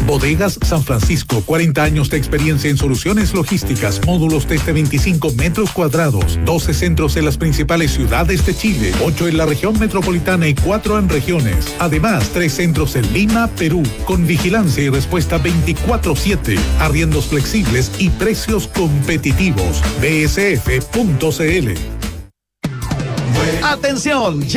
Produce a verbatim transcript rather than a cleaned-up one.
Bodegas San Francisco, cuarenta años de experiencia en soluciones logísticas, módulos desde veinticinco metros cuadrados, doce centros en las principales ciudades de Chile, ocho en la región metropolitana y cuatro en regiones. Además, tres centros en Lima, Perú, con vigilancia y respuesta veinticuatro siete, arriendos flexibles y precios competitivos. B S F punto C L. ¡Atención!